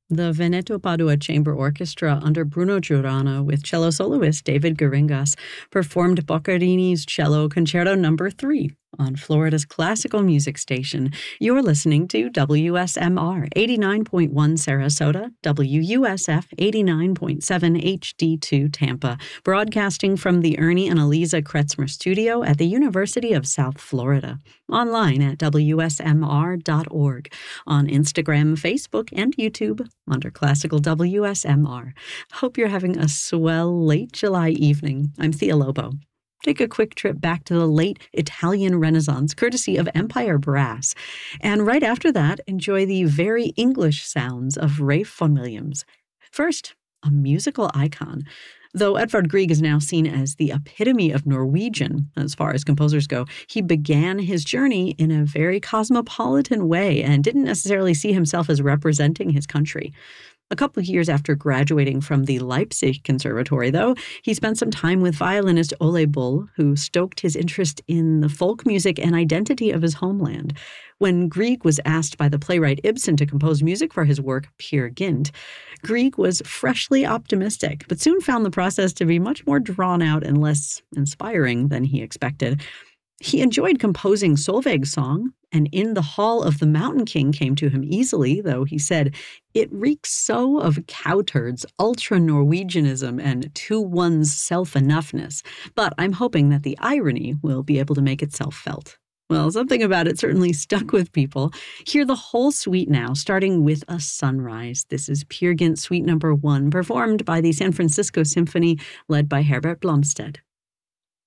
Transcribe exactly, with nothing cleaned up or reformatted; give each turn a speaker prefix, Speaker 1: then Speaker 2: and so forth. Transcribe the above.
Speaker 1: The Veneto Padua Chamber Orchestra under Bruno Giurana with cello soloist David Geringas performed Boccherini's Cello Concerto Number three on Florida's classical music station. You're listening to W S M R eighty-nine point one Sarasota, W U S F eighty-nine point seven H D two Tampa, broadcasting from the Ernie and Eliza Kretzmer Studio at the University of South Florida. Online at W S M R dot org, on Instagram, Facebook, and YouTube under Classical W S M R. Hope you're having a swell late July evening. I'm Thea Lobo. Take a quick trip back to the late Italian Renaissance, courtesy of Empire Brass. And right after that, enjoy the very English sounds of Ralph Vaughan Williams. First, a musical icon. Though Edvard Grieg is now seen as the epitome of Norwegian, as far as composers go, he began his journey in a very cosmopolitan way and didn't necessarily see himself as representing his country. A couple of years after graduating from the Leipzig Conservatory, though, he spent some time with violinist Ole Bull, who stoked his interest in the folk music and identity of his homeland. When Grieg was asked by the playwright Ibsen to compose music for his work Peer Gynt, Grieg was freshly optimistic, but soon found the process to be much more drawn out and less inspiring than he expected. He enjoyed composing Solveig's song, and In the Hall of the Mountain King came to him easily, though he said, "It reeks so of cowturds, ultra-Norwegianism, and to one's self-enoughness, but I'm hoping that the irony will be able to make itself felt." Well, something about it certainly stuck with people. Hear the whole suite now, starting with a sunrise. This is Peer Gynt Suite Number One, performed by the San Francisco Symphony, led by Herbert Blomstedt.